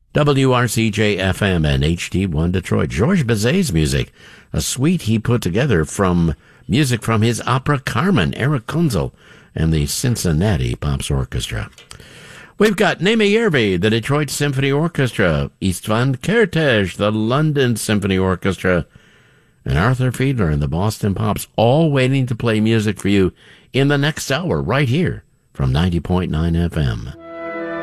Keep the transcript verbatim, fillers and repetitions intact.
W R C J F M and H D one Detroit. Georges Bizet's music, a suite he put together from music from his opera Carmen, Eric Kunzel, and the Cincinnati Pops Orchestra. We've got Nemi Yervi, the Detroit Symphony Orchestra, Istvan Kertész, the London Symphony Orchestra, and Arthur Fiedler and the Boston Pops, all waiting to play music for you in the next hour right here from ninety point nine F M.